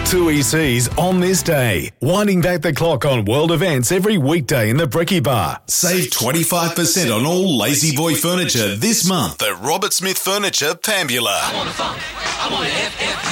Two ECs on this day. Winding back the clock on world events every weekday in the Bricky Bar. Save 25% on all Lazy Boy furniture this month at Robert Smith Furniture, Pambula.